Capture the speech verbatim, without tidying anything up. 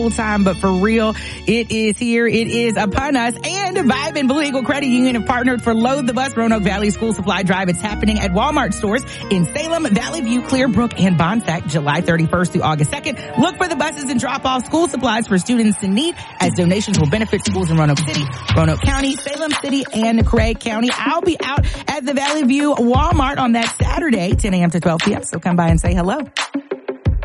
time, but for real, it is here. It is upon us. And Vibe and Blue Eagle Credit Union have partnered for Load the Bus Roanoke Valley School Supply Drive. It's happening at Walmart stores in Salem, Valley View, Clearbrook, and Bonsack, July thirty-first through August second. Look for the buses and drop off school supplies for students in need, as donations will benefit schools in Roanoke City, Roanoke County, Salem City, and Craig County. I'll be out at the Valley View Walmart on that Saturday, ten a.m. to twelve p.m. So come by and say hello.